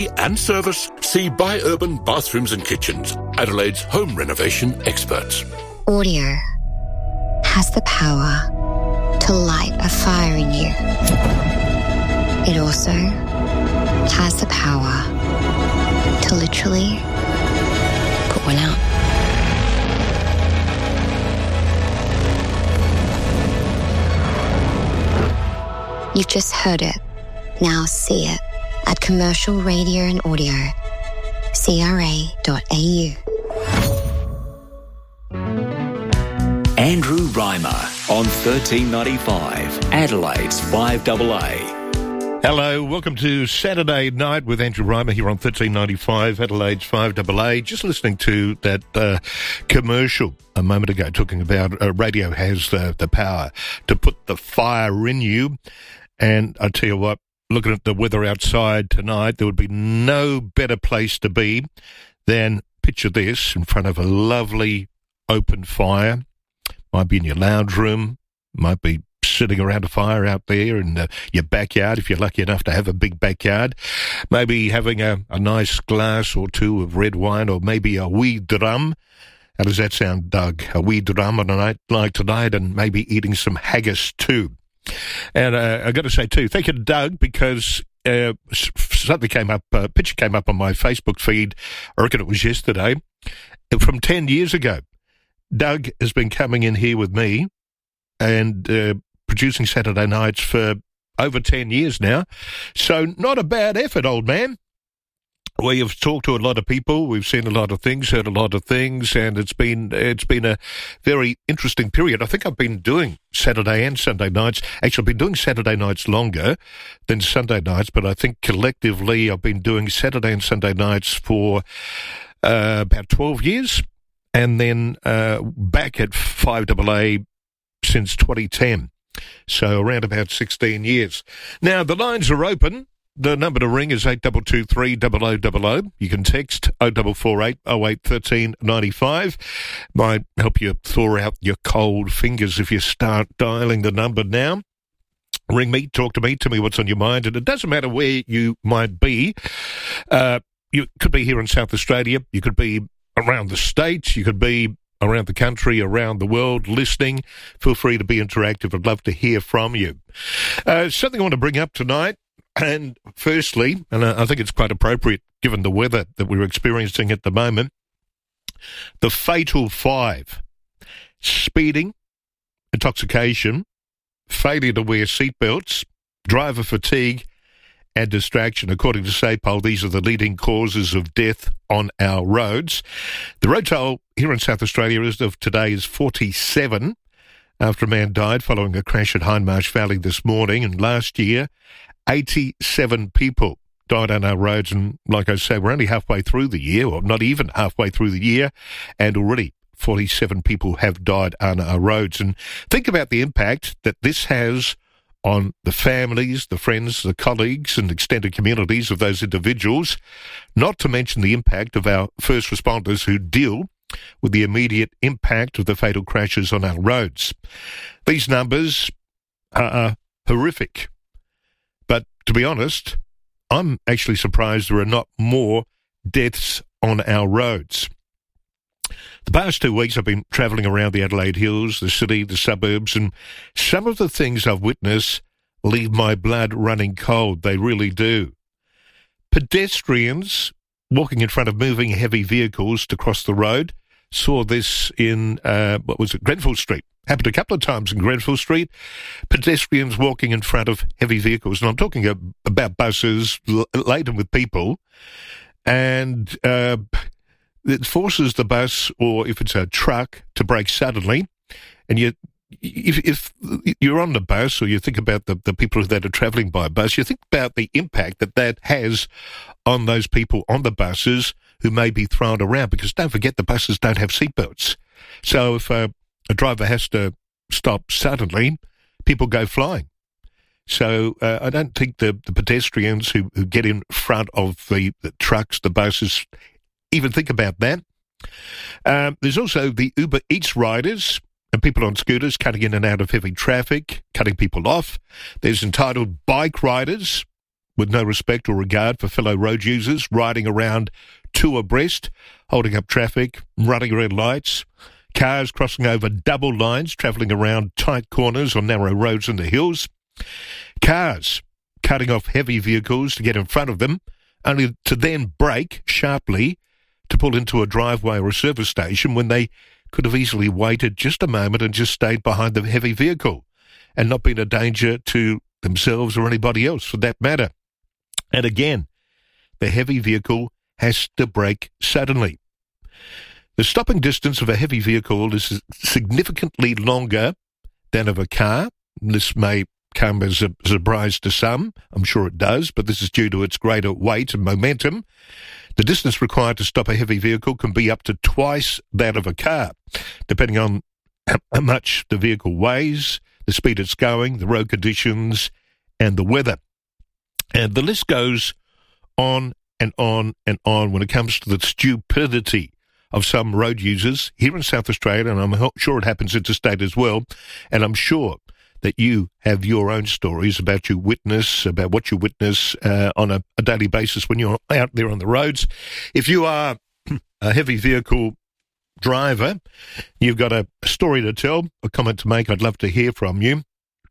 and service, see Buy Urban Bathrooms and Kitchens, Adelaide's home renovation experts. Audio has the power to light a fire in you. It also has the power to literally put one out. You've just heard it. Now see it at Commercial Radio and Audio, CRA.au. Andrew Reimer on 1395, Adelaide's 5AA. Hello, welcome to Saturday Night with Andrew Reimer here on 1395, Adelaide's 5AA. Just listening to that commercial a moment ago talking about radio has the power to put the fire in you. And I tell you what, looking at the weather outside tonight, there would be no better place to be than, picture this, in front of a lovely open fire. Might be in your lounge room, might be sitting around a fire out there in your backyard, if you're lucky enough to have a big backyard. Maybe having a nice glass or two of red wine, or maybe a wee drum. How does that sound, Doug? A wee drum on a night like tonight, and maybe eating some haggis too. And I got to say too, thank you to Doug, because something came up, a picture came up on my Facebook feed, I reckon it was yesterday, from 10 years ago. Doug has been coming in here with me and producing Saturday nights for over 10 years now. So not a bad effort, old man. We have talked to a lot of people, we've seen a lot of things, heard a lot of things, and it's been a very interesting period. I think I've been doing Saturday and Sunday nights. Actually, I've been doing Saturday nights longer than Sunday nights, but I think collectively I've been doing Saturday and Sunday nights for about 12 years, and then back at 5AA since 2010. So around about 16 years. Now, the lines are open. The number to ring is 8223 0000. You can text 0448 08 1395. Might help you thaw out your cold fingers if you start dialing the number now. Ring me, talk to me, tell me what's on your mind. And it doesn't matter where you might be. You could be here in South Australia. You could be around the States. You could be around the country, around the world, listening. Feel free to be interactive. I'd love to hear from you. Something I want to bring up tonight. And firstly, and I think it's quite appropriate given the weather that we're experiencing at the moment, the fatal five: speeding, intoxication, failure to wear seatbelts, driver fatigue, and distraction. According to SAPOL, these are the leading causes of death on our roads. The road toll here in South Australia as of today is 47 after a man died following a crash at Hindmarsh Valley this morning. And last year, 87 people died on our roads, and like I say, we're only halfway through the year, or not even halfway through the year, and already 47 people have died on our roads. And think about the impact that this has on the families, the friends, the colleagues, and extended communities of those individuals, not to mention the impact of our first responders who deal with the immediate impact of the fatal crashes on our roads. These numbers are horrific. But to be honest, I'm actually surprised there are not more deaths on our roads. The past 2 weeks I've been travelling around the Adelaide Hills, the city, the suburbs, and some of the things I've witnessed leave my blood running cold. They really do. Pedestrians walking in front of moving heavy vehicles to cross the road. Saw this in, Grenfell Street. Happened a couple of times in Grenfell Street. Pedestrians walking in front of heavy vehicles. And I'm talking about buses laden with people. And it forces the bus, or if it's a truck, to brake suddenly. And if you're on the bus, or you think about the people that are travelling by bus, you think about the impact that has on those people on the buses who may be thrown around, because don't forget the buses don't have seatbelts. So if a driver has to stop suddenly, people go flying. So I don't think the pedestrians who get in front of the trucks, the buses, even think about that. There's also the Uber Eats riders and people on scooters cutting in and out of heavy traffic, cutting people off. There's entitled bike riders with no respect or regard for fellow road users, riding around two abreast, holding up traffic, running red lights, cars crossing over double lines, travelling around tight corners on narrow roads in the hills, cars cutting off heavy vehicles to get in front of them, only to then brake sharply to pull into a driveway or a service station when they could have easily waited just a moment and just stayed behind the heavy vehicle and not been a danger to themselves or anybody else for that matter. And again, the heavy vehicle has to brake suddenly. The stopping distance of a heavy vehicle is significantly longer than of a car. This may come as a surprise to some. I'm sure it does, but this is due to its greater weight and momentum. The distance required to stop a heavy vehicle can be up to twice that of a car, depending on how much the vehicle weighs, the speed it's going, the road conditions, and the weather. And the list goes on and on and on when it comes to the stupidity of some road users here in South Australia, and I'm sure it happens interstate as well, and I'm sure that you have your own stories about what you witness on a daily basis when you're out there on the roads. If you are a heavy vehicle driver, you've got a story to tell, a comment to make, I'd love to hear from you.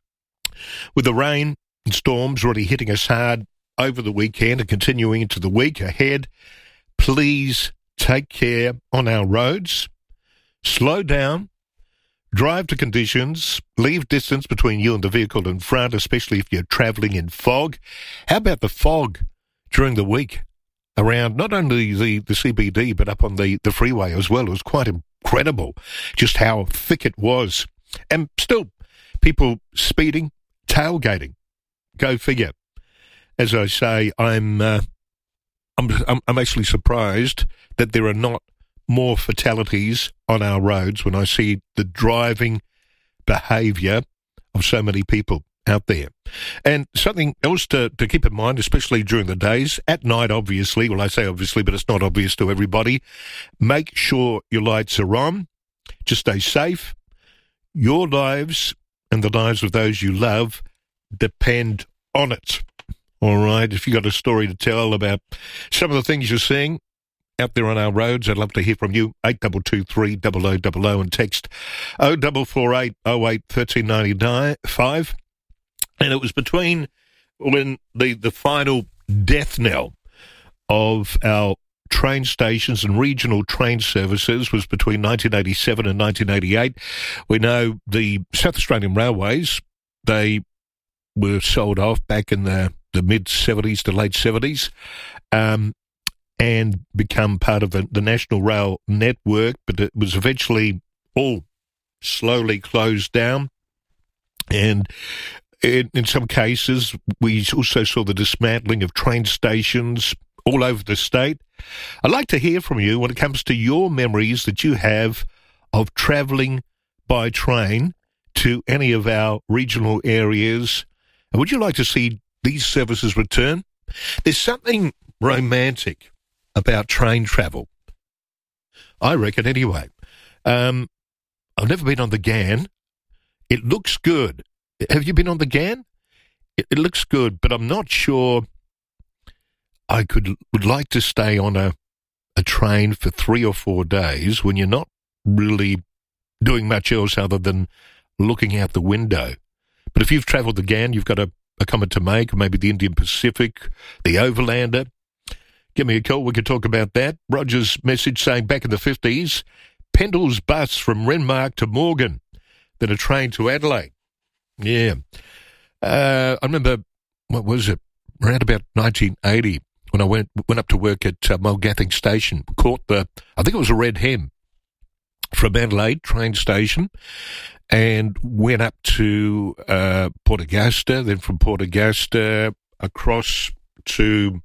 With the rain and storms already hitting us hard over the weekend and continuing into the week ahead, please take care on our roads, slow down, drive to conditions, leave distance between you and the vehicle in front, especially if you're travelling in fog. How about the fog during the week around not only the CBD but up on the freeway as well? It was quite incredible just how thick it was. And still, people speeding, tailgating. Go figure. As I say, I'm actually surprised that there are not more fatalities on our roads when I see the driving behaviour of so many people out there. And something else to keep in mind, especially during the days, at night obviously, well I say obviously, but it's not obvious to everybody, make sure your lights are on, just stay safe. Your lives and the lives of those you love depend on it. All right, if you've got a story to tell about some of the things you're seeing out there on our roads, I'd love to hear from you. 8223 0000 and text 0448 08 1395. And it was between when the final death knell of our train stations and regional train services was between 1987 and 1988. We know the South Australian Railways, they were sold off back in the mid-70s to late 70s and become part of the National Rail Network, but it was eventually all slowly closed down. And in some cases, we also saw the dismantling of train stations all over the state. I'd like to hear from you when it comes to your memories that you have of travelling by train to any of our regional areas. And would you like to see these services return? There's something romantic about train travel, I reckon anyway. I've never been on the Ghan. It looks good. Have you been on the Ghan? It looks good, but I'm not sure I would like to stay on a train for 3 or 4 days when you're not really doing much else other than looking out the window. But if you've travelled the Ghan, you've got a comment to make, maybe the Indian Pacific, the Overlander. Give me a call, we could talk about that. Roger's message saying back in the 50s, Pendle's bus from Renmark to Morgan, then a train to Adelaide. Yeah. I remember, what was it, around about 1980, when I went up to work at Mulgathing Station, caught I think it was a Red Hen from Adelaide train station, and went up to Port Augusta, then from Port Augusta across to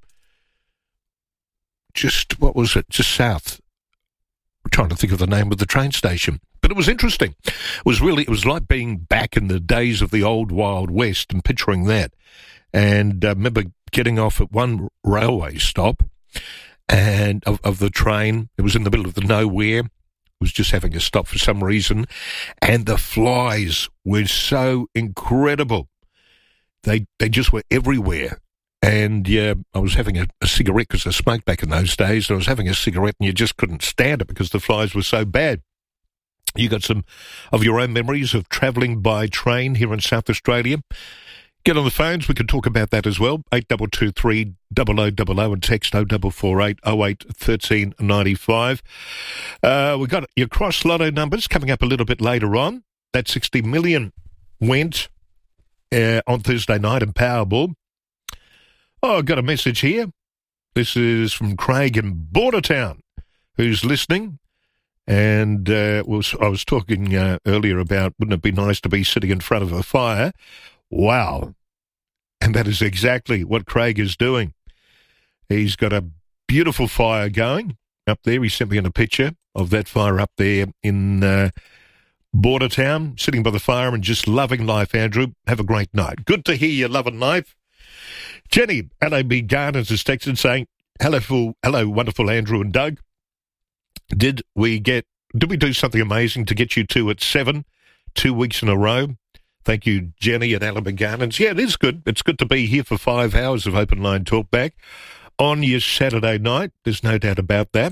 just south. I'm trying to think of the name of the train station. But it was interesting. It was like being back in the days of the old Wild West and picturing that. And I remember getting off at one railway stop and of the train. It was in the middle of the nowhere. It was just having a stop for some reason. And the flies were so incredible. They just were everywhere. And I was having a cigarette because I smoked back in those days. I was having a cigarette and you just couldn't stand it because the flies were so bad. You got some of your own memories of travelling by train here in South Australia? Get on the phones. We can talk about that as well. 8223 0000 and text 0448 08 1395. We've got your cross lotto numbers coming up a little bit later on. That 60 million went on Thursday night in Powerball. Oh, I've got a message here. This is from Craig in Bordertown, who's listening. And I was talking earlier about, wouldn't it be nice to be sitting in front of a fire? Wow. And that is exactly what Craig is doing. He's got a beautiful fire going up there. He sent me in a picture of that fire up there in Bordertown, sitting by the fire and just loving life, Andrew. Have a great night. Good to hear you loving life. Jenny, LAB Gardens is texted saying, hello, wonderful Andrew and Doug. Did we do something amazing to get you two at 7, 2 weeks in a row? Thank you, Jenny at Alabama Gardens. Yeah, it is good. It's good to be here for 5 hours of open line talk back on your Saturday night. There's no doubt about that.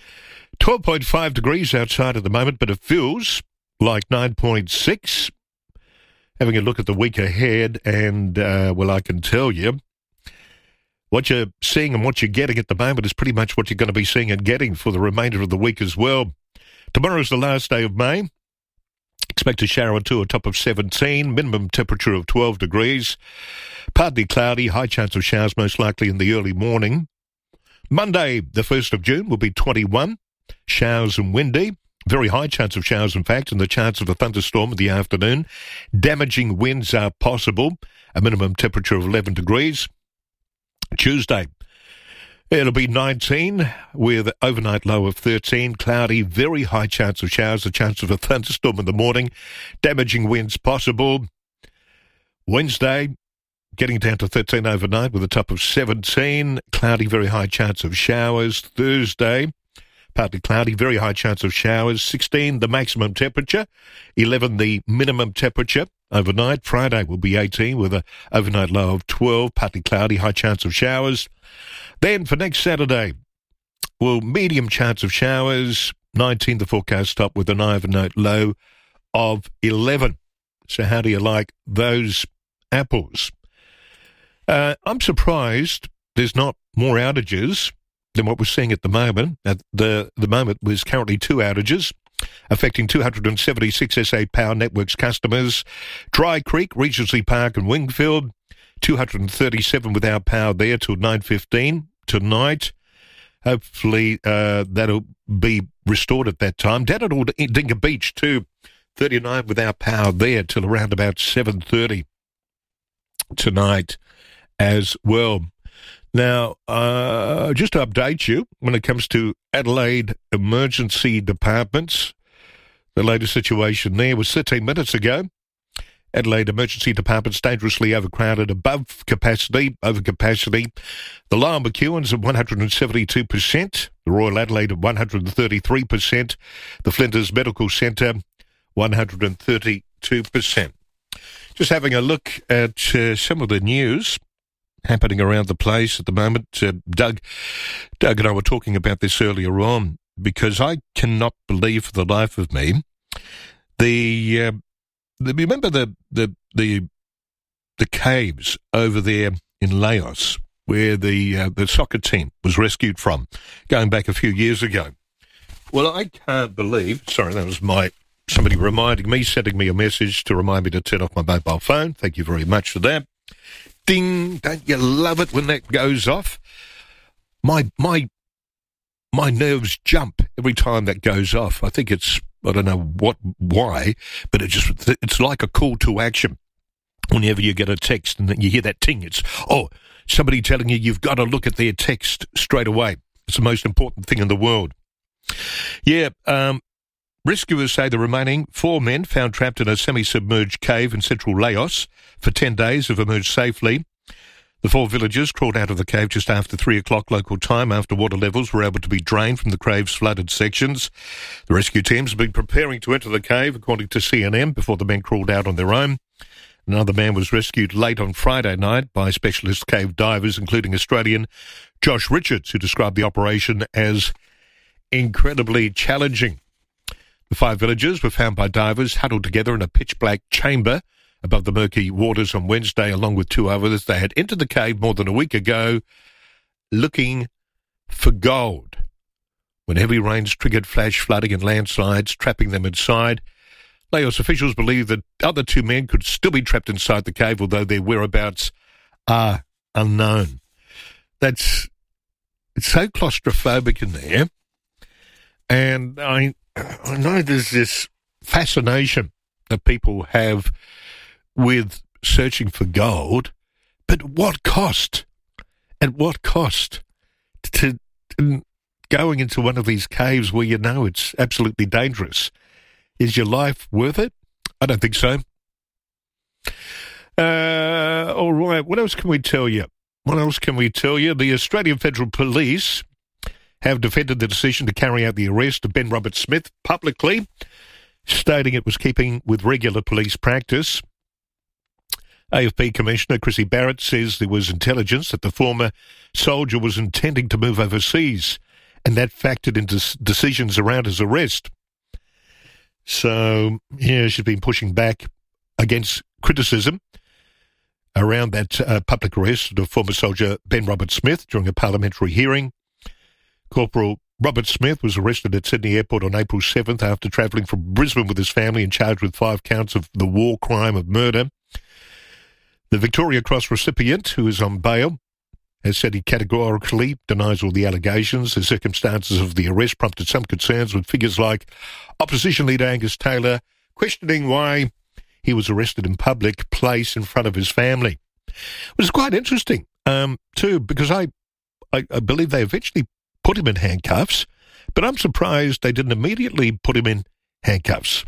12.5 degrees outside at the moment, but it feels like 9.6. Having a look at the week ahead, and, well, I can tell you, what you're seeing and what you're getting at the moment is pretty much what you're going to be seeing and getting for the remainder of the week as well. Tomorrow is the last day of May. Expect a shower or two, a top of 17, minimum temperature of 12 degrees. Partly cloudy, high chance of showers most likely in the early morning. Monday, the 1st of June, will be 21, showers and windy. Very high chance of showers, in fact, and the chance of a thunderstorm in the afternoon. Damaging winds are possible, a minimum temperature of 11 degrees. Tuesday, it'll be 19 with overnight low of 13, cloudy, very high chance of showers, a chance of a thunderstorm in the morning, damaging winds possible. Wednesday, getting down to 13 overnight with a top of 17, cloudy, very high chance of showers. Thursday, partly cloudy, very high chance of showers, 16 the maximum temperature, 11 the minimum temperature. Overnight, Friday will be 18 with an overnight low of 12, partly cloudy, high chance of showers. Then for next Saturday, well, medium chance of showers, 19 the forecast top with an overnight low of 11. So how do you like those apples? I'm surprised there's not more outages than what we're seeing at the moment. At the moment, there's currently 2 outages affecting 276 SA Power Networks customers. Dry Creek, Regency Park and Wingfield, 237 without power there till 9:15 tonight. Hopefully that'll be restored at that time. Down at Dinga Beach too, 39 without power there till around about 7:30 tonight as well. Now, just to update you, when it comes to Adelaide Emergency Departments, the latest situation there was 13 minutes ago. Adelaide Emergency Departments dangerously overcrowded, above capacity, overcapacity. The Lyell McEwens at 172%, the Royal Adelaide at 133%, the Flinders Medical Centre 132%. Just having a look at some of the news happening around the place at the moment. Doug and I were talking about this earlier on because I cannot believe for the life of me remember the caves over there in Laos where the soccer team was rescued from going back a few years ago. Well, I can't believe. Sorry, that was somebody reminding me, sending me a message to remind me to turn off my mobile phone. Thank you very much for that. Ding! Don't you love it when that goes off? My nerves jump every time that goes off. I think I don't know why, but it's like a call to action. Whenever you get a text and then you hear that ting, it's, somebody telling you've got to look at their text straight away. It's the most important thing in the world. Yeah, rescuers say the remaining 4 men found trapped in a semi-submerged cave in central Laos for 10 days have emerged safely. The 4 villagers crawled out of the cave just after 3 o'clock local time after water levels were able to be drained from the cave's flooded sections. The rescue teams have been preparing to enter the cave, according to CNN, before the men crawled out on their own. Another man was rescued late on Friday night by specialist cave divers, including Australian Josh Richards, who described the operation as incredibly challenging. The 5 villagers were found by divers huddled together in a pitch-black chamber above the murky waters on Wednesday, along with 2 others. They had entered the cave more than a week ago looking for gold, when heavy rains triggered flash flooding and landslides, trapping them inside. Laos officials believe that other 2 men could still be trapped inside the cave, although their whereabouts are unknown. It's so claustrophobic in there. And I know there's this fascination that people have with searching for gold, but what cost? At what cost to going into one of these caves where you know it's absolutely dangerous? Is your life worth it? I don't think so. All right, what else can we tell you? The Australian Federal Police have defended the decision to carry out the arrest of Ben Roberts-Smith publicly, stating it was keeping with regular police practice. AFP Commissioner Chrissy Barrett says there was intelligence that the former soldier was intending to move overseas, and that factored into decisions around his arrest. So, yeah, she's been pushing back against criticism around that public arrest of former soldier Ben Roberts-Smith during a parliamentary hearing. Corporal Roberts-Smith was arrested at Sydney Airport on April 7th after travelling from Brisbane with his family and charged with 5 counts of the war crime of murder. The Victoria Cross recipient, who is on bail, has said he categorically denies all the allegations. The circumstances of the arrest prompted some concerns, with figures like Opposition Leader Angus Taylor questioning why he was arrested in public place in front of his family. It was quite interesting, too, because I believe they eventually put him in handcuffs, but I'm surprised they didn't immediately put him in handcuffs,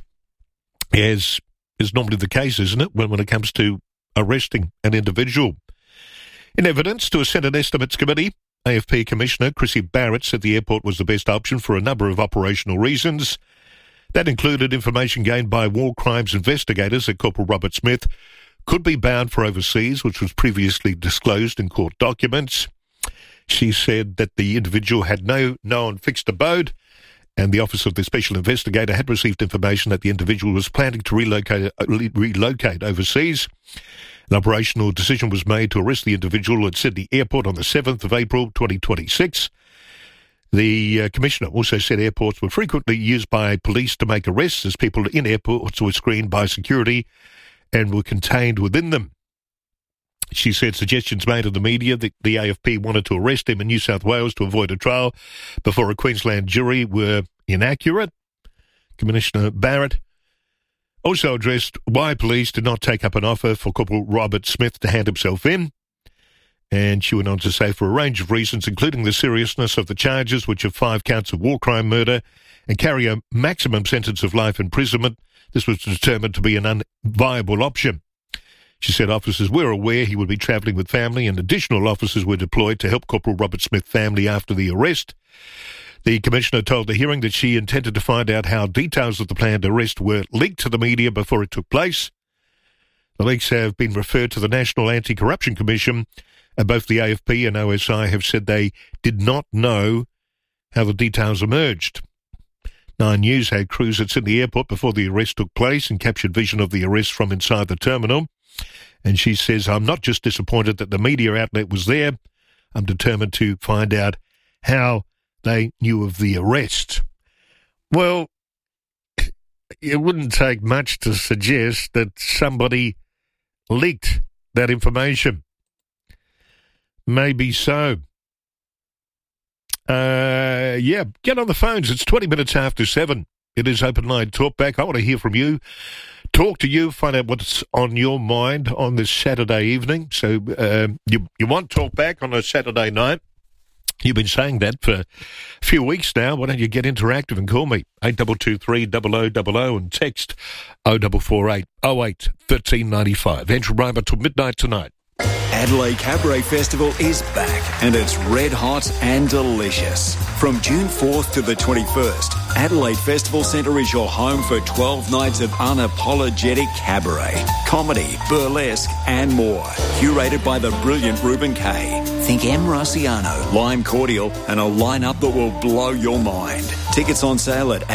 as is normally the case, isn't it, when it comes to arresting an individual. In evidence to a Senate Estimates Committee, AFP Commissioner Chrissy Barrett said the airport was the best option for a number of operational reasons. That included information gained by war crimes investigators that Corporal Roberts-Smith could be bound for overseas, which was previously disclosed in court documents. She said that the individual had no known fixed abode, and the Office of the Special Investigator had received information that the individual was planning to relocate overseas. An operational decision was made to arrest the individual at Sydney Airport on the 7th of April 2026. The Commissioner also said airports were frequently used by police to make arrests, as people in airports were screened by security and were contained within them. She said suggestions made in the media that the AFP wanted to arrest him in New South Wales to avoid a trial before a Queensland jury were inaccurate. Commissioner Barrett also addressed why police did not take up an offer for Corporal Roberts-Smith to hand himself in. And she went on to say for a range of reasons, including the seriousness of the charges, which are 5 counts of war crime murder and carry a maximum sentence of life imprisonment, this was determined to be an unviable option. She said officers were aware he would be travelling with family, and additional officers were deployed to help Corporal Roberts-Smith's family after the arrest. The Commissioner told the hearing that she intended to find out how details of the planned arrest were leaked to the media before it took place. The leaks have been referred to the National Anti-Corruption Commission, and both the AFP and OSI have said they did not know how the details emerged. 9 News had crews at Sydney Airport before the arrest took place and captured vision of the arrest from inside the terminal. And she says, I'm not just disappointed that the media outlet was there, I'm determined to find out how they knew of the arrest. Well, it wouldn't take much to suggest that somebody leaked that information. Maybe so. Get on the phones. It's 20 minutes after 7. It is Open Line Talkback. I want to hear from you. Talk to you, find out what's on your mind on this Saturday evening. So you want Talkback on a Saturday night? You've been saying that for a few weeks now. Why don't you get interactive and call me? 8223 0000 and text 0448 08 1395. Andrew Rhymer till midnight tonight. Adelaide Cabaret Festival is back, and it's red hot and delicious. From June 4th to the 21st, Adelaide Festival Centre is your home for 12 nights of unapologetic cabaret, comedy, burlesque and more. Curated by the brilliant Ruben Kay. Think M. Rossiano, Lime Cordial and a lineup that will blow your mind. Tickets on sale at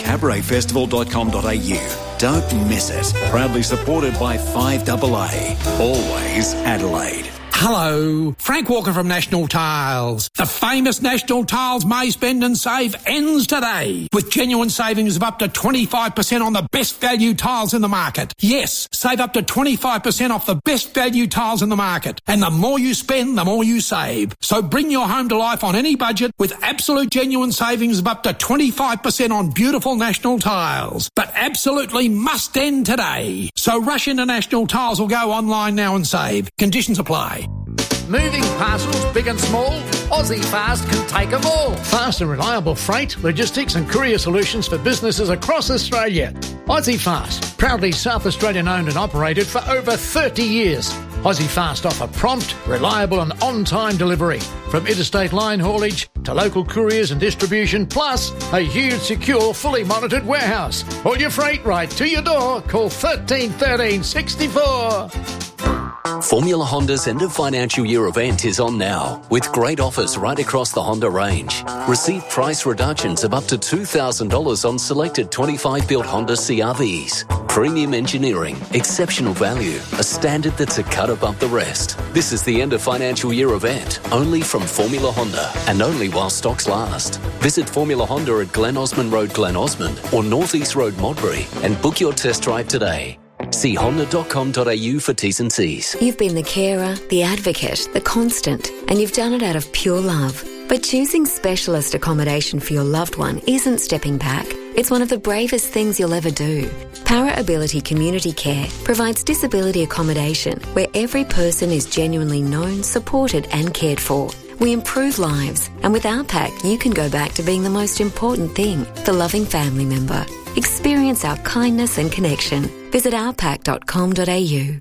adelaidecabaretfestival.com.au. Don't miss it. Proudly supported by 5AA. Always Adelaide. Hello, Frank Walker from National Tiles. The famous National Tiles May Spend and Save ends today with genuine savings of up to 25% on the best value tiles in the market. Yes, save up to 25% off the best value tiles in the market. And the more you spend, the more you save. So bring your home to life on any budget with absolute genuine savings of up to 25% on beautiful National Tiles. But absolutely must end today. So rush into National Tiles or go online now and save. Conditions apply. Moving parcels, big and small, Aussie Fast can take them all. Fast and reliable freight, logistics and courier solutions for businesses across Australia. Aussie Fast, proudly South Australian owned and operated for over 30 years. Aussie Fast offer prompt, reliable and on-time delivery. From interstate line haulage to local couriers and distribution, plus a huge, secure, fully monitored warehouse. All your freight right to your door. Call 13 13 64. Formula Honda's end of financial year event is on now, with great offers right across the Honda range. Receive price reductions of up to $2,000 on selected 25-built Honda CR-Vs. Premium engineering, exceptional value, a standard that's a cut above the rest. This is the end of financial year event, only from Formula Honda, and only while stocks last. Visit Formula Honda at Glen Osmond Road, Glen Osmond, or North East Road, Modbury, and book your test drive today. See honda.com.au for T's and C's. You've been the carer, the advocate, the constant, and you've done it out of pure love. But choosing specialist accommodation for your loved one isn't stepping back. It's one of the bravest things you'll ever do. Para Ability Community Care provides disability accommodation where every person is genuinely known, supported and cared for. We improve lives, and with our pack, you can go back to being the most important thing, the loving family member. Experience our kindness and connection. Visit ourpack.com.au.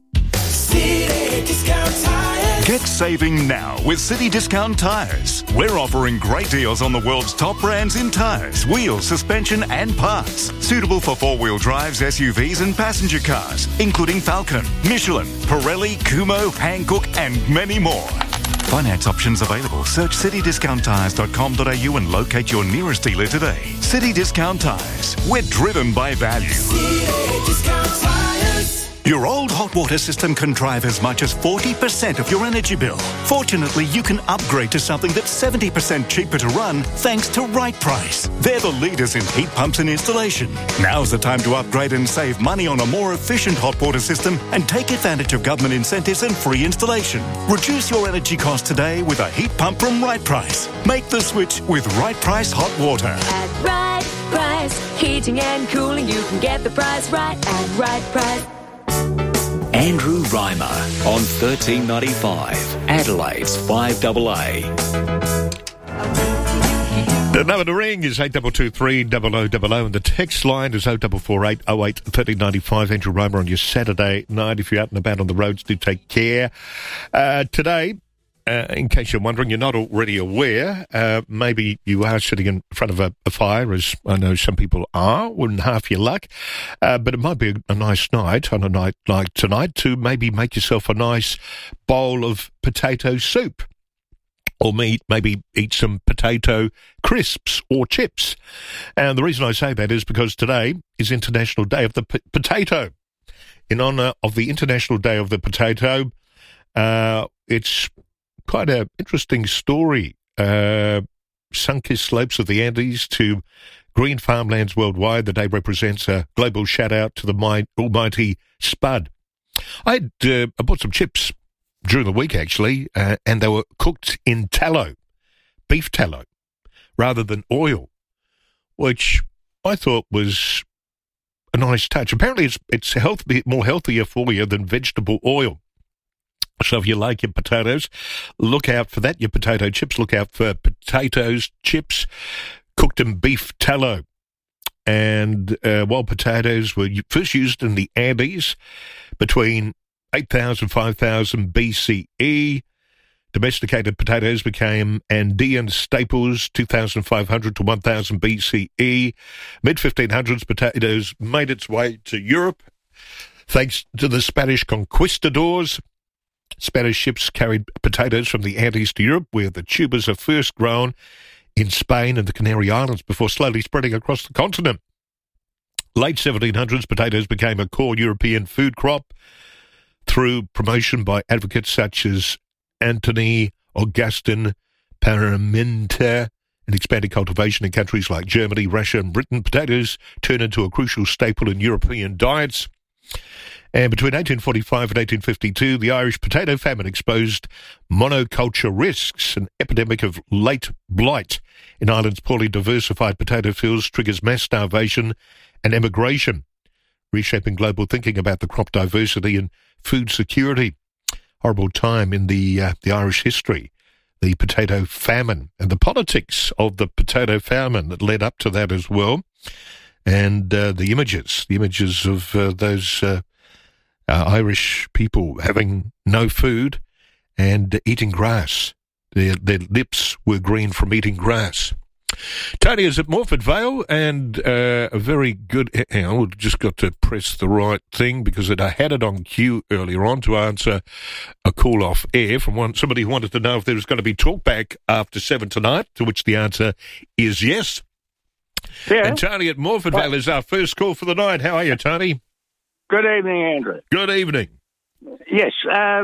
City Discount Tires. Get saving now with City Discount Tires. We're offering great deals on the world's top brands in tyres, wheels, suspension and parts. Suitable for four-wheel drives, SUVs and passenger cars, including Falcon, Michelin, Pirelli, Kumho, Hankook and many more. Finance options available. Search citydiscounttires.com.au and locate your nearest dealer today. City Discount Tires. We're driven by value. City Discount Tires. Your old hot water system can drive as much as 40% of your energy bill. Fortunately, you can upgrade to something that's 70% cheaper to run thanks to Right Price. They're the leaders in heat pumps and installation. Now's the time to upgrade and save money on a more efficient hot water system and take advantage of government incentives and free installation. Reduce your energy costs today with a heat pump from Right Price. Make the switch with Right Price Hot Water. At Right Price, heating and cooling, you can get the price right at Right Price. Andrew Reimer on 1395, Adelaide's 5AA. The number to ring is 8223 0000 and the text line is 0448 08 1395. Andrew Reimer on your Saturday night. If you're out and about on the roads, do take care. Today, in case you're wondering, you're not already aware, maybe you are sitting in front of a fire, as I know some people are, wouldn't half your luck, but it might be a nice night, on a night like tonight, to maybe make yourself a nice bowl of potato soup. Or maybe eat some potato crisps or chips. And the reason I say that is because today is International Day of the Potato. In honour of the International Day of the Potato, it's quite an interesting story. Sun-kissed slopes of the Andes to green farmlands worldwide. The day represents a global shout-out to the almighty spud. I bought some chips during the week, actually, and they were cooked in tallow, beef tallow, rather than oil, which I thought was a nice touch. Apparently, it's more healthier for you than vegetable oil. So if you like your potatoes, look out for that. Your potato chips, look out for potatoes, chips, cooked in beef tallow. And wild potatoes were first used in the Andes between 8,000, 5,000 BCE Domesticated potatoes became Andean staples 2500 to 1000 BCE. Mid-1500s, potatoes made its way to Europe thanks to the Spanish conquistadors. Spanish ships carried potatoes from the Andes to Europe, where the tubers are first grown in Spain and the Canary Islands before slowly spreading across the continent. Late 1700s, potatoes became a core European food crop through promotion by advocates such as Antony Augustin Parmentier and expanded cultivation in countries like Germany, Russia and Britain. Potatoes turned into a crucial staple in European diets. And between 1845 and 1852, the Irish potato famine exposed monoculture risks. An epidemic of late blight in Ireland's poorly diversified potato fields triggers mass starvation and emigration, reshaping global thinking about the crop diversity and food security. Horrible time in the Irish history, the potato famine and the politics of the potato famine that led up to that as well, and the images of those Irish people having no food and eating grass. Their lips were green from eating grass. Tony is at Morford Vale, and a very good... Hang on, we've just got to press the right thing because I had it on cue earlier on to answer a call off air from somebody who wanted to know if there was going to be talkback after 7 tonight, to which the answer is yes. Yeah. And Tony at Morford Vale is our first call for the night. How are you, Tony? Good evening, Andrew. Good evening. Yes,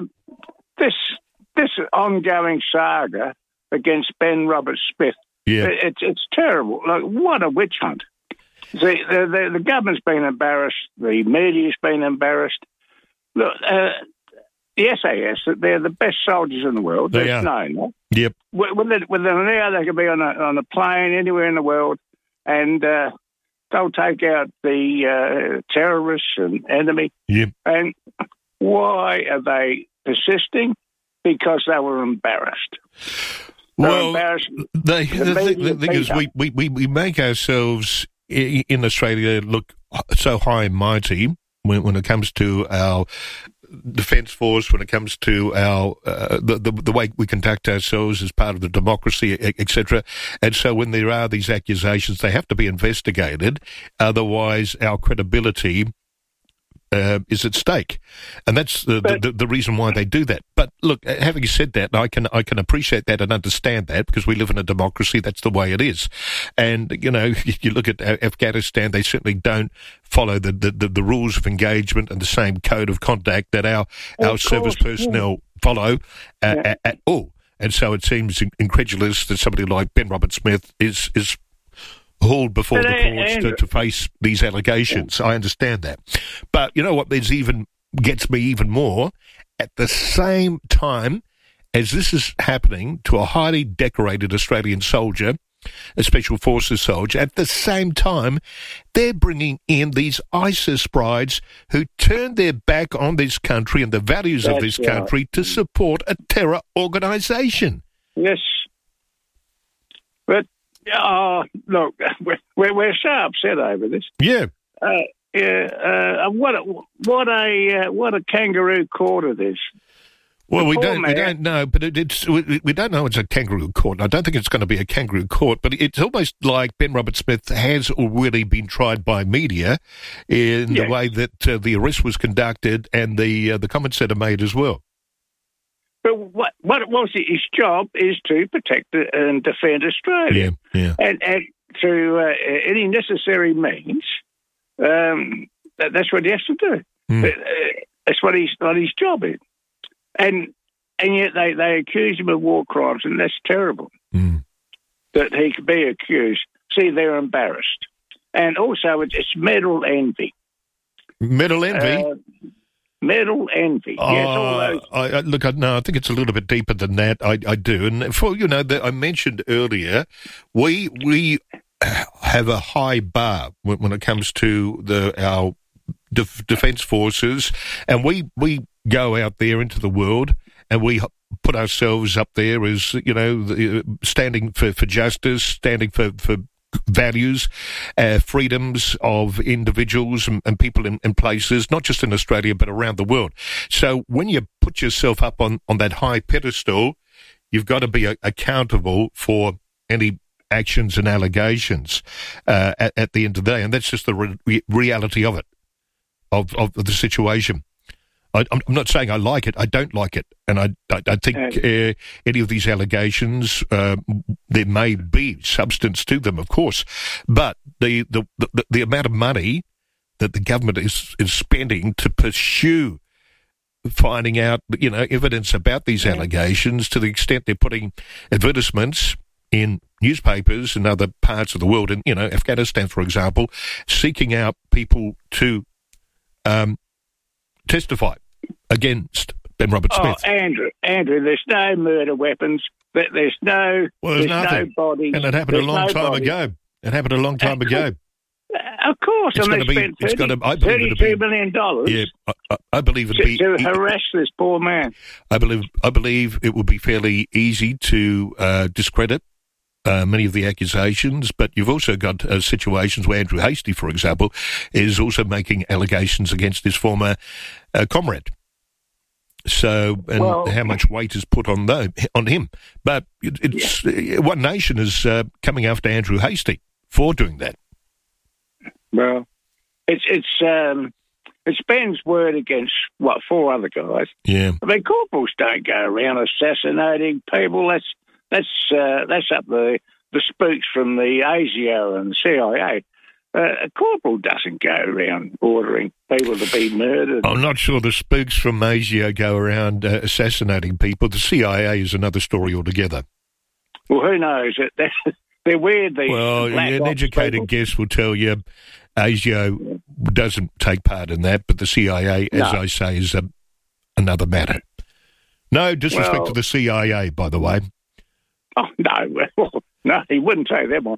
this ongoing saga against Ben Roberts-Smith, it's terrible. Like, what a witch hunt. See, the government's been embarrassed. The media's been embarrassed. Look, the SAS, they're the best soldiers in the world. They are. Known that. Yep. With an hour, they could be on a plane anywhere in the world, and they'll take out the terrorists and enemy. Yep. And why are they persisting? Because they were embarrassed. Well, the thing is, we make ourselves in Australia look so high and mighty when it comes to our defence force, when it comes to our the way we conduct ourselves as part of the democracy, etc. And so when there are these accusations, they have to be investigated. Otherwise, our credibility is at stake, and that's the reason why they do that. But look, having said that, I can appreciate that and understand that because we live in a democracy. That's the way it is. And you know, you look at Afghanistan; they certainly don't follow the rules of engagement and the same code of conduct that our service personnel follow at all. And so it seems incredulous that somebody like Ben Roberts-Smith is hauled before the courts to face these allegations. I understand that. But you know what gets me even more? At the same time as this is happening to a highly decorated Australian soldier, a Special Forces soldier, at the same time, they're bringing in these ISIS brides who turn their back on this country and the values of this country to support a terror organisation. Yes. But look, we're so upset over this. Yeah. What a kangaroo court it is. Well, we don't know, but we don't know it's a kangaroo court. I don't think it's going to be a kangaroo court, but it's almost like Ben Roberts-Smith has already been tried by media in the way that the arrest was conducted and the comments that are made as well. But what was his job is to protect and defend Australia, and through any necessary means. That's what he has to do. That's what his job is, and yet they accuse him of war crimes, and that's terrible. That he could be accused. See, they're embarrassed, and also it's medal envy. Medal envy. Medal envy. Yes, all those. I think it's a little bit deeper than that. I do, and for I mentioned earlier, we have a high bar when it comes to our defence forces, and we go out there into the world and we put ourselves up there as standing for justice, standing for values, freedoms of individuals and people in places, not just in Australia but around the world. So when you put yourself up on that high pedestal, you've got to be accountable for any actions and allegations at the end of the day, and that's just the reality of it, of the situation. I'm not saying I like it. I don't like it, and I think any of these allegations, there may be substance to them, of course, but the amount of money that the government is spending to pursue finding out, evidence about these allegations, to the extent they're putting advertisements in newspapers in other parts of the world, in Afghanistan, for example, seeking out people to testify against Ben Roberts-Smith. Oh, Andrew, there's no murder weapons. There's no. Well, there's nothing. No bodies. And it happened a long time ago. Of course, it's and they spent $32 million. Yeah, I believe it'd be to harass this poor man. I believe it would be fairly easy to discredit many of the accusations, but you've also got situations where Andrew Hastie, for example, is also making allegations against his former comrade. So, how much weight is put on him? But it's One Nation is coming after Andrew Hastie for doing that. Well, it's Ben's word against 4 other guys. Yeah, I mean, corporals don't go around assassinating people. That's up the spooks from the ASIO and the CIA. A corporal doesn't go around ordering people to be murdered. I'm not sure the spooks from ASIO go around assassinating people. The CIA is another story altogether. Well, who knows? They're weird. An educated guess will tell you ASIO doesn't take part in that, but the CIA, as I say, is another matter. No disrespect to the CIA, by the way. Oh, no. No, he wouldn't take them on.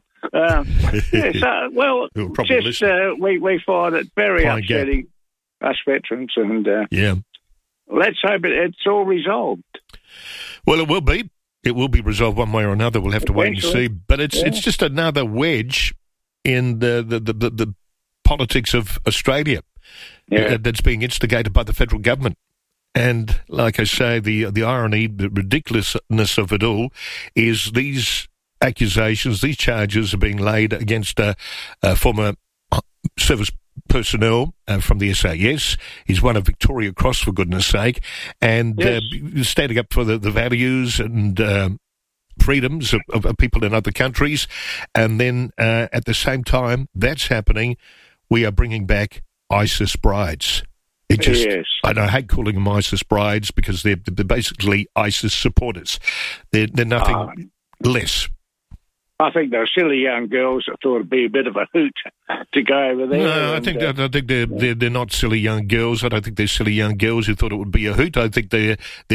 We find it very upsetting, us veterans, and let's hope it's all resolved. Well, it will be. It will be resolved one way or another. We'll have to wait and see. But it's just another wedge in the politics of Australia that's being instigated by the federal government. And like I say, the irony, the ridiculousness of it all is these accusations, these charges are being laid against former service personnel from the SAS. He's won a Victoria Cross, for goodness sake, and standing up for the values and freedoms of people in other countries. And then at the same time that's happening, we are bringing back ISIS brides. I hate calling them ISIS brides because they're basically ISIS supporters. They're nothing less. I think they're silly young girls that thought it'd be a bit of a hoot to go over there. No, I think they're not silly young girls. I don't think they're silly young girls who thought it would be a hoot. I think they're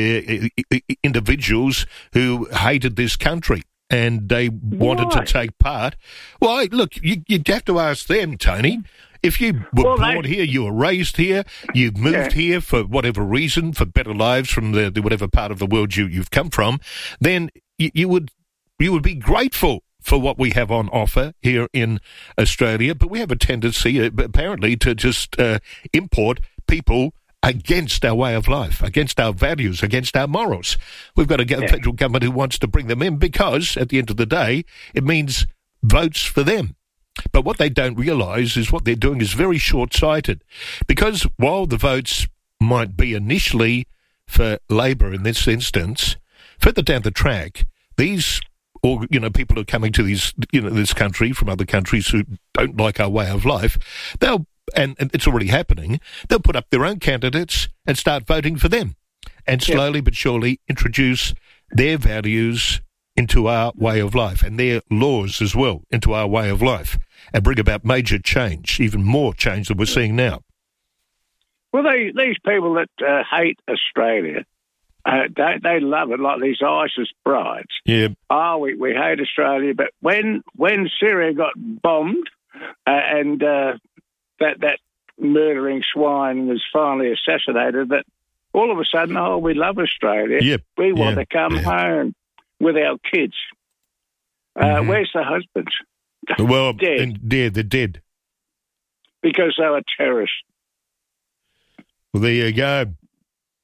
individuals who hated this country and they wanted to take part. Well, look, you'd have to ask them, Tony. If you were born here, you were raised here, you've moved here for whatever reason, for better lives from the whatever part of the world you've come from, then you would be grateful for what we have on offer here in Australia. But we have a tendency, apparently, to just import people against our way of life, against our values, against our morals. We've got a federal government who wants to bring them in because, at the end of the day, it means votes for them. But what they don't realise is what they're doing is very short-sighted. Because while the votes might be initially for Labor in this instance, further down the track, these people who are coming to this country from other countries who don't like our way of life, and it's already happening, they'll put up their own candidates and start voting for them. And slowly but surely introduce their values into our way of life and their laws as well into our way of life and bring about major change, even more change than we're seeing now. Well, these people that hate Australia, they love it, like these ISIS brides. Yeah. Oh, we hate Australia, but when Syria got bombed and that murdering swine was finally assassinated, that all of a sudden, we love Australia. Yep. We want to come home with our kids. Where's the husbands? Well, dead. They're dead. Because they were terrorists. Well, there you go.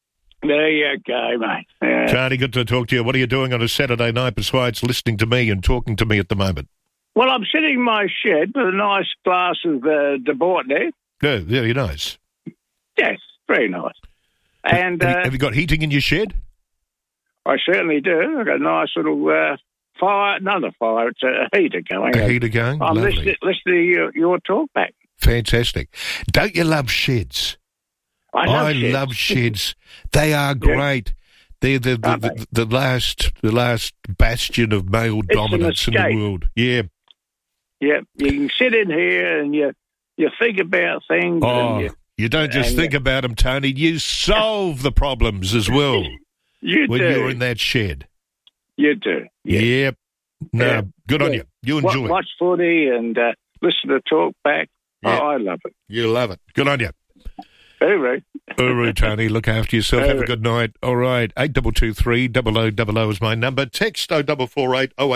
There you go, mate. Tony, good to talk to you. What are you doing on a Saturday night besides listening to me and talking to me at the moment? Well, I'm sitting in my shed with a nice glass of debort there. Yeah, very nice. Yes, very nice. And have you got heating in your shed? I certainly do. I've got a nice little fire, another fire. It's a heater going. A heater going? I'm Lovely. listening to your talk back. Fantastic. Don't you love sheds? I love sheds. They are great. They're the last bastion of male dominance in the world. Yeah. Yeah. You can sit in here and you think about things. Oh, and you don't just think about them, Tony. You solve the problems as well. You when do. You're in that shed. You do. Yeah. Yep. No, good on you. You enjoy it. Watch footy and listen to talk back. Yeah. Oh, I love it. You love it. Good on you. Uru. Uru, Tony. Look after yourself. Have a good night. All right. 8223 0000 is my number. Text 0448 08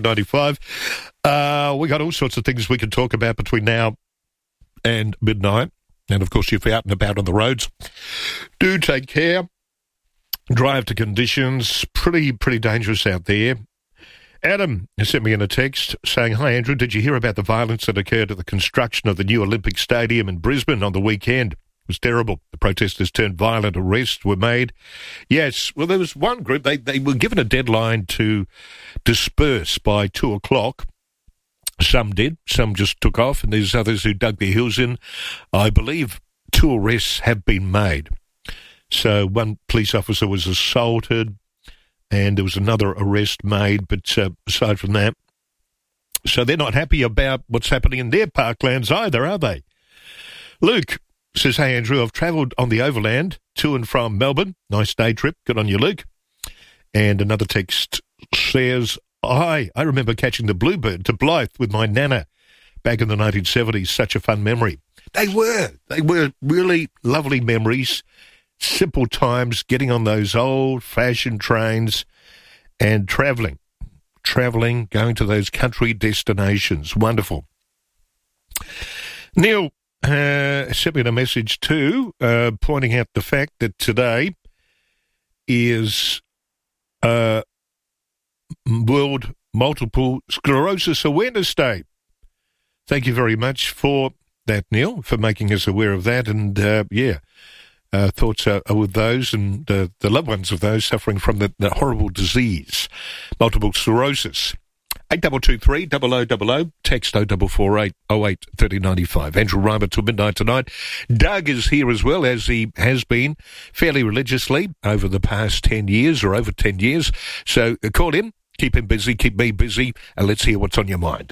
1395. We got all sorts of things we can talk about between now and midnight. And, of course, if you're out and about on the roads, do take care. Drive to conditions. Pretty dangerous out there. Adam sent me in a text saying, "Hi, Andrew, did you hear about the violence that occurred at the construction of the new Olympic Stadium in Brisbane on the weekend? It was terrible. The protesters turned violent. Arrests were made." Yes, well, there was one group, they were given a deadline to disperse by 2 o'clock. Some did, some just took off, and there's others who dug their heels in. I believe 2 arrests have been made. So one police officer was assaulted, and there was another arrest made, but aside from that, so they're not happy about what's happening in their parklands either, are they? Luke says, "Hey, Andrew, I've travelled on the overland to and from Melbourne. Nice day trip. Good on you, Luke." And another text says, I remember catching the Bluebird to Blythe with my nana back in the 1970s. Such a fun memory. They were really lovely memories. Simple times, getting on those old-fashioned trains and travelling, going to those country destinations. Wonderful. Neil sent me a message too, pointing out the fact that today is World Multiple Sclerosis Awareness Day. Thank you very much for that, Neil, for making us aware of that. And, thoughts are with those and the loved ones of those suffering from the horrible disease, multiple sclerosis. 8223 0000, text 0448 08 3095. Andrew Reimer till midnight tonight. Doug is here as well, as he has been fairly religiously over the past 10 years or over 10 years. So call him, keep him busy, keep me busy, and let's hear what's on your mind.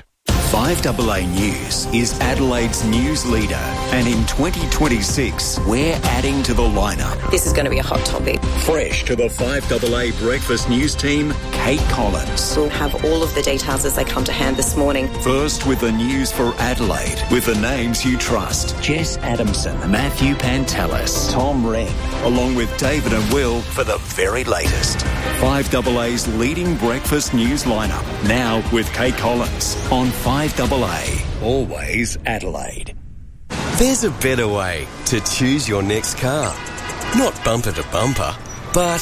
5AA News is Adelaide's news leader, and in 2026, we're adding to the lineup. This is going to be a hot topic. Fresh to the 5AA Breakfast News team, Kate Collins. We'll have all of the details as they come to hand this morning. First with the news for Adelaide, with the names you trust. Jess Adamson, Matthew Pantelis, Tom Wren, along with David and Will for the very latest. 5AA's leading breakfast news lineup, now with Kate Collins on 5AA, always Adelaide. There's a better way to choose your next car. Not bumper to bumper, but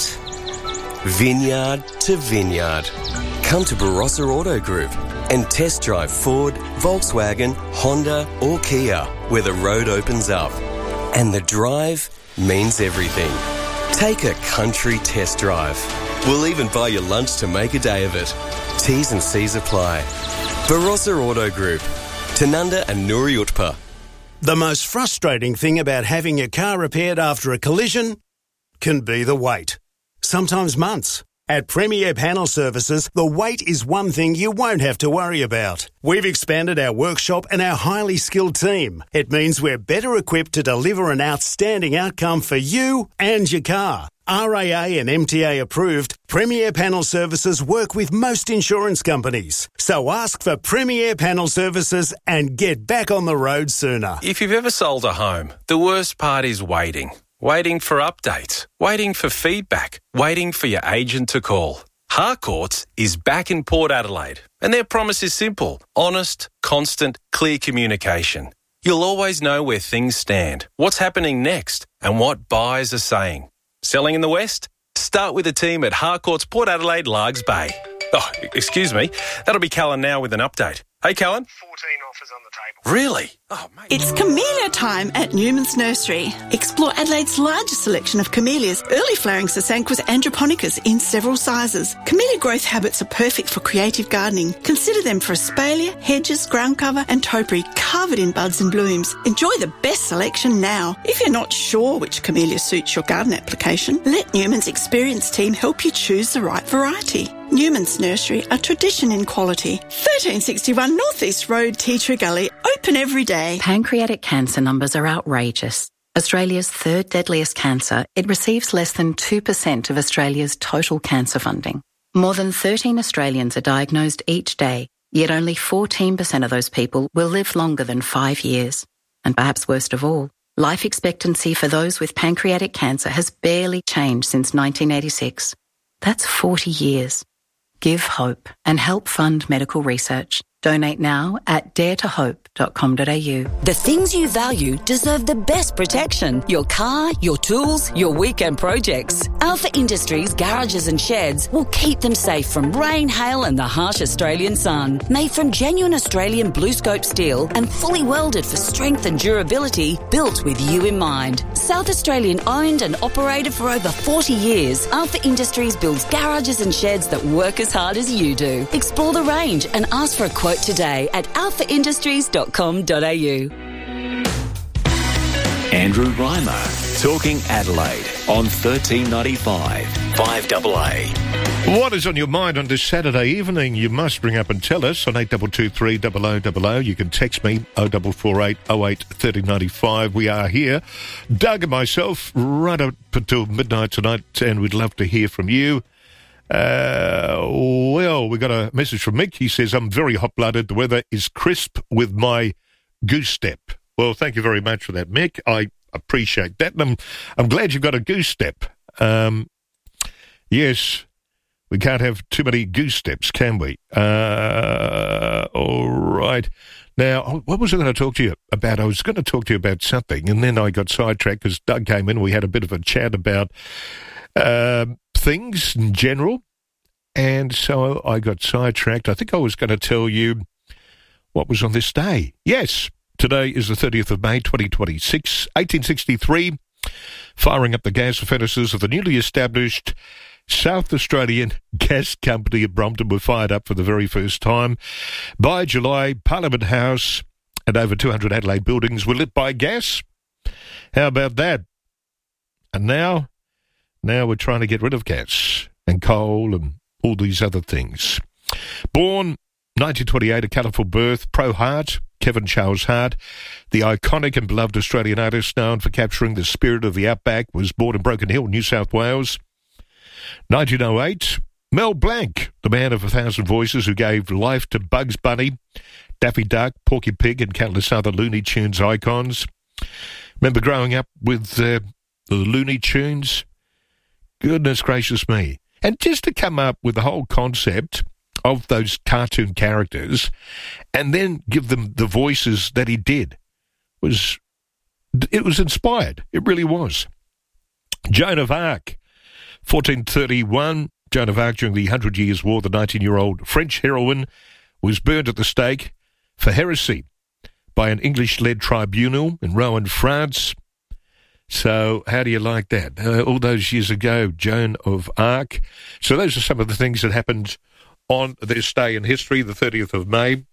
vineyard to vineyard. Come to Barossa Auto Group and test drive Ford, Volkswagen, Honda or Kia, where the road opens up. And the drive means everything. Take a country test drive. We'll even buy you lunch to make a day of it. T's and C's apply. Barossa Auto Group, Tanunda and Nuri Utpa. The most frustrating thing about having your car repaired after a collision can be the wait. Sometimes months. At Premier Panel Services, the wait is one thing you won't have to worry about. We've expanded our workshop and our highly skilled team. It means we're better equipped to deliver an outstanding outcome for you and your car. RAA and MTA approved, Premier Panel Services work with most insurance companies. So ask for Premier Panel Services and get back on the road sooner. If you've ever sold a home, the worst part is waiting. Waiting for updates, waiting for feedback, waiting for your agent to call. Harcourts is back in Port Adelaide, and their promise is simple: honest, constant, clear communication. You'll always know where things stand, what's happening next, and what buyers are saying. Selling in the West? Start with the team at Harcourts Port Adelaide, Largs Bay. Oh, excuse me. That'll be Callan now with an update. Hey, Callan. 14 offers on the table. Really? Oh, mate. It's camellia time at Newman's Nursery. Explore Adelaide's largest selection of camellias, early flowering Sasanquas androponicus in several sizes. Camellia growth habits are perfect for creative gardening. Consider them for espalier, hedges, ground cover and topiary covered in buds and blooms. Enjoy the best selection now. If you're not sure which camellia suits your garden application, let Newman's experienced team help you choose the right variety. Newman's Nursery, a tradition in quality. 1361 North East Road, Tea Tree Gully, open every day. Pancreatic cancer numbers are outrageous. Australia's third deadliest cancer, it receives less than 2% of Australia's total cancer funding. More than 13 Australians are diagnosed each day, yet only 14% of those people will live longer than 5 years. And perhaps worst of all, life expectancy for those with pancreatic cancer has barely changed since 1986. That's 40 years. Give hope and help fund medical research. Donate now at daretohope.com.au. The things you value deserve the best protection. Your car, your tools, your weekend projects. Alpha Industries garages and sheds will keep them safe from rain, hail and the harsh Australian sun. Made from genuine Australian BlueScope steel and fully welded for strength and durability, built with you in mind. South Australian owned and operated for over 40 years, Alpha Industries builds garages and sheds that work as hard as you do. Explore the range and ask for a quote today at alphaindustries.com.au. Andrew Reimer, talking Adelaide on 1395 5AA. What is on your mind on this Saturday evening? You must ring up and tell us on 8223 0000. You can text me 0448 08 1395. We are here, Doug and myself, right up until midnight tonight, and we'd love to hear from you. Well, we got a message from Mick. He says, I'm very hot-blooded. The weather is crisp with my goose step. Well, thank you very much for that, Mick. I appreciate that. And I'm glad you've got a goose step. Yes, we can't have too many goose steps, can we? All right. Now, what was I going to talk to you about? I was going to talk to you about something, and then I got sidetracked because Doug came in. We had a bit of a chat about things in general, and so I got sidetracked. I think I was going to tell you what was on this day. Yes, today is the 30th of May, 2026, 1863, firing up the gas furnaces of the newly established South Australian Gas Company at Brompton were fired up for the very first time. By July, Parliament House and over 200 Adelaide buildings were lit by gas. How about that? And now we're trying to get rid of gas and coal and all these other things. Born 1928, a colourful birth, pro Hart, Kevin Charles Hart, the iconic and beloved Australian artist known for capturing the spirit of the outback, was born in Broken Hill, New South Wales. 1908, Mel Blanc, the man of 1,000 voices who gave life to Bugs Bunny, Daffy Duck, Porky Pig and countless other Looney Tunes icons. Remember growing up with the Looney Tunes? Goodness gracious me. And just to come up with the whole concept of those cartoon characters and then give them the voices that he did was inspired. It really was. Joan of Arc, 1431. Joan of Arc, during the 100 Years' War, the 19-year-old French heroine, was burned at the stake for heresy by an English-led tribunal in Rouen, France. So how do you like that? All those years ago, Joan of Arc. So those are some of the things that happened on this day in history, the 30th of May.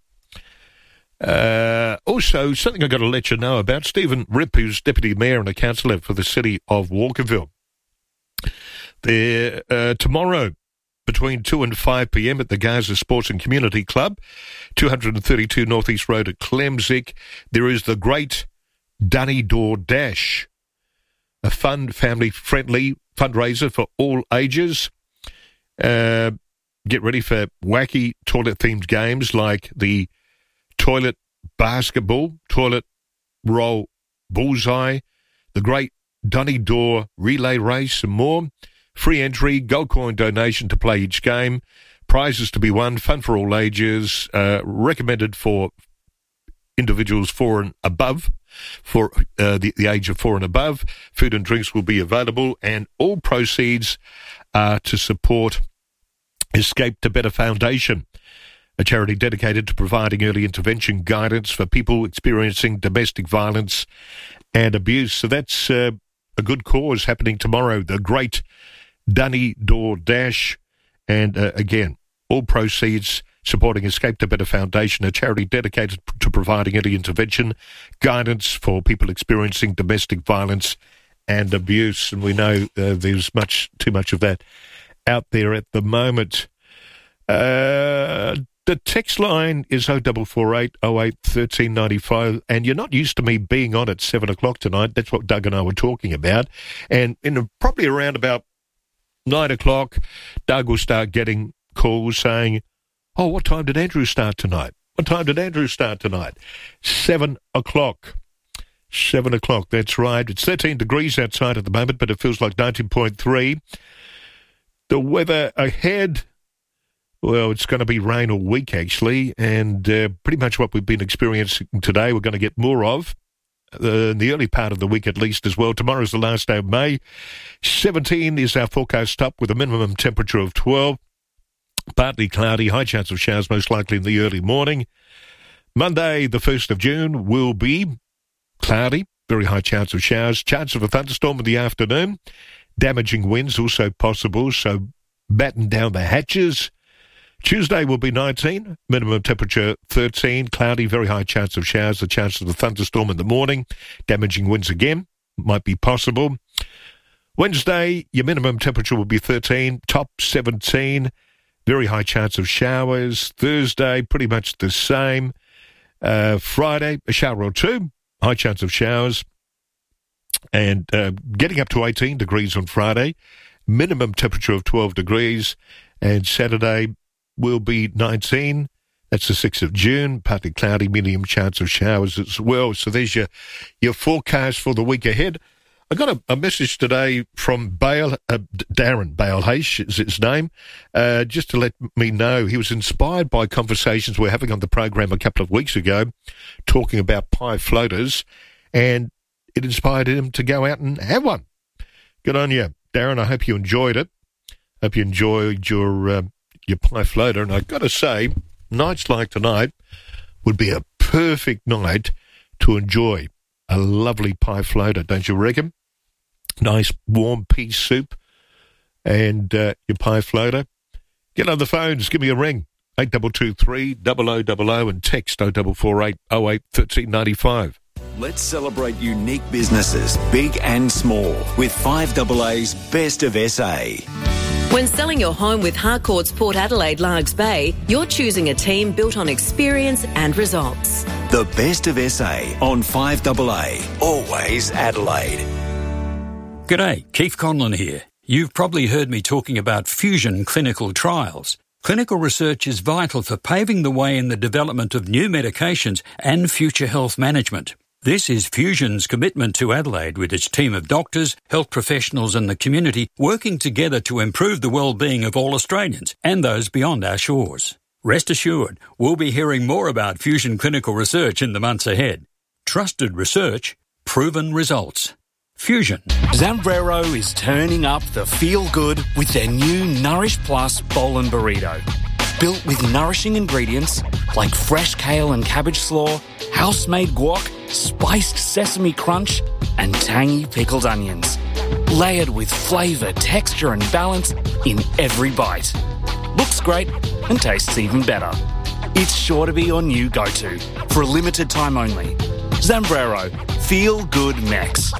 Also, something I've got to let you know about, Stephen Ripp, who's Deputy Mayor and a councillor for the city of Walkerville. There, tomorrow, between 2 and 5 p.m. at the Gaza Sports and Community Club, 232 North East Road at Clemsick, there is the Great Dunny Door Dash, a fun, family-friendly fundraiser for all ages. Get ready for wacky toilet-themed games like the toilet basketball, toilet roll bullseye, the Great Dunny Door relay race, and more. Free entry, gold coin donation to play each game, prizes to be won, fun for all ages, recommended for individuals 4 and above, for the age of 4 and above. Food and drinks will be available, and all proceeds are to support Escape to Better Foundation, a charity dedicated to providing early intervention guidance for people experiencing domestic violence and abuse. So that's a good cause happening tomorrow, the Great Dunny Door Dash. And again, all proceeds supporting Escape to Better Foundation, a charity dedicated to providing early intervention guidance for people experiencing domestic violence and abuse. And we know there's too much of that out there at the moment. The text line is 0448 08 1395, and you're not used to me being on at 7 o'clock tonight. That's what Doug and I were talking about. And probably around about 9 o'clock, Doug will start getting calls saying, oh, what time did Andrew start tonight? What time did Andrew start tonight? 7 o'clock. 7 o'clock, that's right. It's 13 degrees outside at the moment, but it feels like 19.3. The weather ahead, well, it's going to be rain all week, actually, and pretty much what we've been experiencing today, we're going to get more of. In the early part of the week at least as well. Tomorrow's the last day of May. 17 is our forecast up with a minimum temperature of 12. Partly cloudy, high chance of showers most likely in the early morning. Monday, the 1st of June, will be cloudy, very high chance of showers. Chance of a thunderstorm in the afternoon. Damaging winds also possible, so batten down the hatches. Tuesday will be 19, minimum temperature 13, cloudy, very high chance of showers, the chance of a thunderstorm in the morning. Damaging winds again, might be possible. Wednesday, your minimum temperature will be 13, top 17, very high chance of showers. Thursday, pretty much the same. Friday, a shower or two, high chance of showers. And getting up to 18 degrees on Friday, minimum temperature of 12 degrees. And Saturday will be 19. That's the 6th of June, partly cloudy, medium chance of showers as well. So there's your forecast for the week ahead. I got a message today from Darren Bale-Haysh is his name, just to let me know he was inspired by conversations we're having on the program a couple of weeks ago, talking about pie floaters, and it inspired him to go out and have one. Good on you, Darren. I hope you enjoyed it. Hope you enjoyed your pie floater. And I've got to say, nights like tonight would be a perfect night to enjoy a lovely pie floater, don't you reckon? Nice warm pea soup and your pie floater. Get on the phones, give me a ring, 8223 0000 and text 0448 08 1395. Let's celebrate unique businesses, big and small, with 5AA's Best of SA. When selling your home with Harcourt's Port Adelaide Largs Bay, you're choosing a team built on experience and results. The Best of SA on 5AA, always Adelaide. G'day, Keith Conlon here. You've probably heard me talking about Fusion clinical trials. Clinical research is vital for paving the way in the development of new medications and future health management. This is Fusion's commitment to Adelaide with its team of doctors, health professionals and the community working together to improve the well-being of all Australians and those beyond our shores. Rest assured, we'll be hearing more about Fusion clinical research in the months ahead. Trusted research, proven results. Fusion. Zambrero is turning up the feel-good with their new Nourish Plus Bowl and Burrito. Built with nourishing ingredients like fresh kale and cabbage slaw, house-made guac, spiced sesame crunch, and tangy pickled onions. Layered with flavour, texture and balance in every bite. Looks great and tastes even better. It's sure to be your new go-to for a limited time only. Zambrero. Feel good Mex.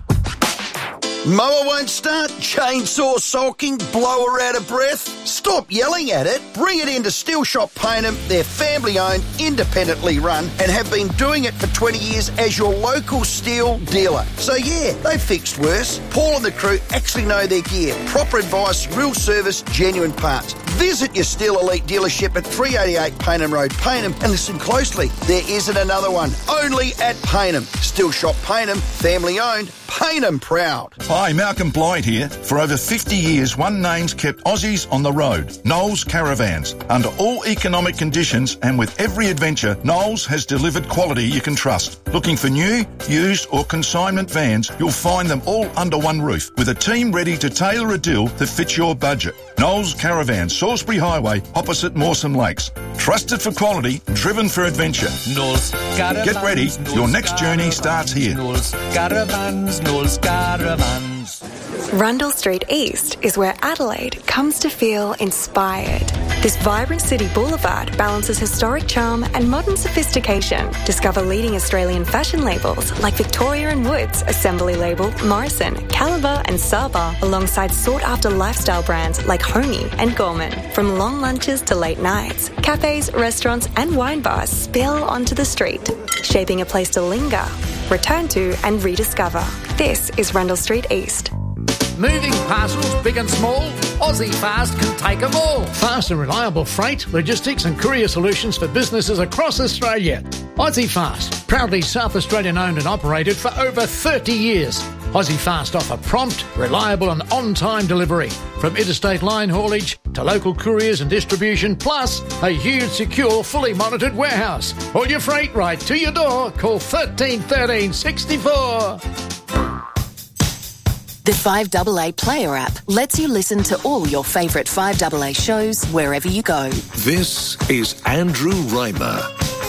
Mower won't start? Chainsaw sulking? Blower out of breath? Stop yelling at it. Bring it into Steel Shop Payneham. They're family-owned, independently run, and have been doing it for 20 years as your local steel dealer. So yeah, they've fixed worse. Paul and the crew actually know their gear. Proper advice, real service, genuine parts. Visit your Steel Elite dealership at 388 Payneham Road, Payneham, and listen closely. There isn't another one. Only at Payneham. Steel Shop Payneham, family owned, Payneham proud. Hi, Malcolm Blyde here. For over 50 years, one name's kept Aussies on the road. Knowles Caravans. Under all economic conditions and with every adventure, Knowles has delivered quality you can trust. Looking for new, used or consignment vans, you'll find them all under one roof with a team ready to tailor a deal that fits your budget. Knowles Caravans, Salisbury Highway, opposite Mawson Lakes. Trusted for quality, driven for adventure. Knowles Caravans. Get ready, your next journey starts here. Knowles Caravans, Knowles Caravans. Rundle Street East is where Adelaide comes to feel inspired. This vibrant city boulevard balances historic charm and modern sophistication. Discover leading Australian fashion labels like Victoria & Woods, Assembly Label, Morrison, Caliber and Saba, alongside sought-after lifestyle brands like Homey and Gorman. From long lunches to late nights, cafes, restaurants and wine bars spill onto the street, shaping a place to linger, return to and rediscover. This is Rundle Street East. Moving parcels, big and small, Aussie Fast can take them all. Fast and reliable freight, logistics and courier solutions for businesses across Australia. Aussie Fast, proudly South Australian owned and operated for over 30 years. Aussie Fast offer prompt, reliable and on-time delivery. From interstate line haulage to local couriers and distribution, plus a huge, secure, fully monitored warehouse. All your freight right to your door. Call 13 13 64. The 5AA Player app lets you listen to all your favourite 5AA shows wherever you go. This is Andrew Raymer.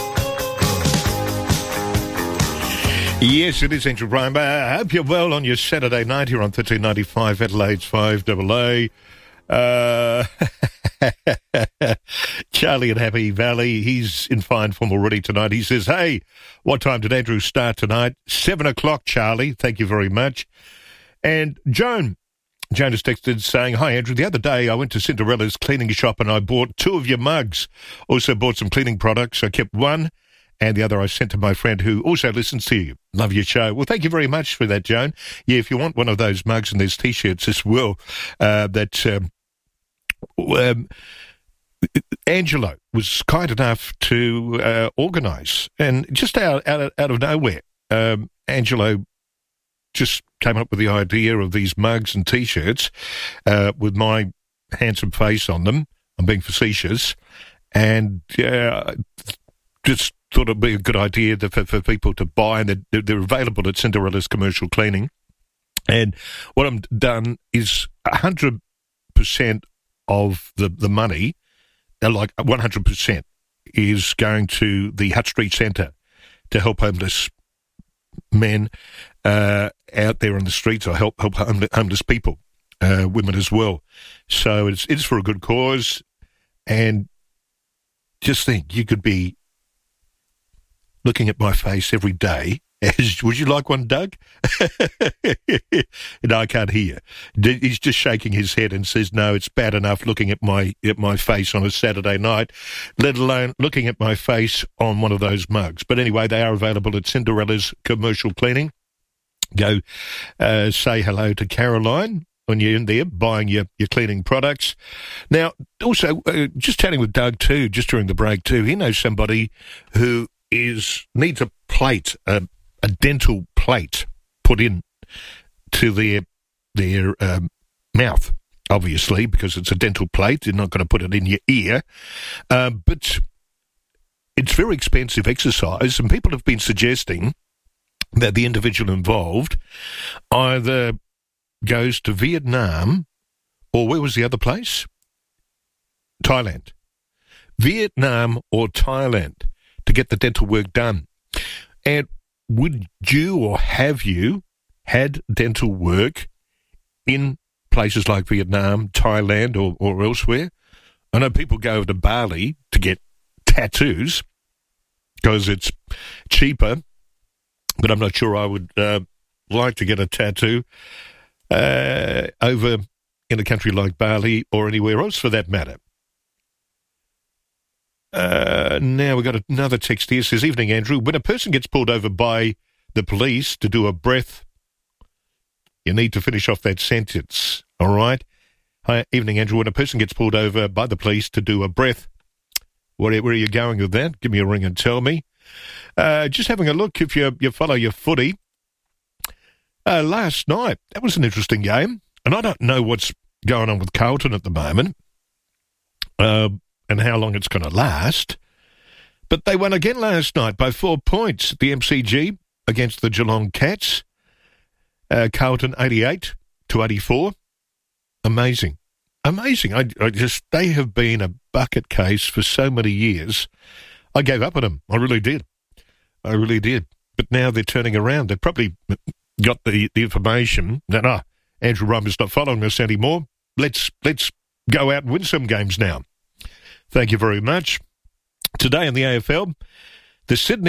Yes, it is Andrew Raymer. I hope you're well on your Saturday night here on 1395 Adelaide's 5AA. Charlie at Happy Valley, he's in fine form already tonight. He says, hey, what time did Andrew start tonight? 7 o'clock, Charlie. Thank you very much. And Joan has texted saying, hi, Andrew. The other day I went to Cinderella's cleaning shop and I bought 2 of your mugs. Also bought some cleaning products. I kept one and the other I sent to my friend who also listens to you. Love your show. Well, thank you very much for that, Joan. Yeah, if you want one of those mugs and there's T-shirts as well, Angelo was kind enough to organise. And just out of nowhere, Angelo just came up with the idea of these mugs and T-shirts with my handsome face on them. I'm being facetious. And just thought it'd be a good idea for people to buy. And they're available at Cinderella's Commercial Cleaning. And what I've done is 100% of the money, like 100%, is going to the Hutt Street Centre to help homeless men out there on the streets, or help homeless people, women as well. So it's for a good cause. And just think, you could be looking at my face every day. Would you like one, Doug? No, I can't hear. He's just shaking his head and says, no, it's bad enough looking at my face on a Saturday night, let alone looking at my face on one of those mugs. But anyway, they are available at Cinderella's Commercial Cleaning. Go say hello to Caroline when you're in there buying your cleaning products. Now, also, just chatting with Doug too, just during the break too, he knows somebody who needs a plate, a dental plate put in to their mouth, obviously, because it's a dental plate. You're not going to put it in your ear. But it's very expensive exercise, and people have been suggesting that the individual involved either goes to Vietnam, or where was the other place? Thailand. Vietnam or Thailand to get the dental work done. And would you, or have you, had dental work in places like Vietnam, Thailand, or elsewhere? I know people go over to Bali to get tattoos because it's cheaper, but I'm not sure I would like to get a tattoo over in a country like Bali or anywhere else for that matter. Now we've got another text here. It says, evening, Andrew. When a person gets pulled over by the police to do a breath, you need to finish off that sentence, all right? Hi, evening, Andrew. When a person gets pulled over by the police to do a breath, where are you going with that? Give me a ring and tell me. Just having a look, if you follow your footy, last night, that was an interesting game, and I don't know what's going on with Carlton at the moment and how long it's going to last, but they won again last night by 4 points at the MCG against the Geelong Cats. Carlton 88-84. Amazing. They have been a bucket case for so many years. I gave up on them. I really did. But now they're turning around. They've probably got the information that, Andrew Rymer's not following us anymore. Let's go out and win some games now. Thank you very much. Today in the AFL, the Sydney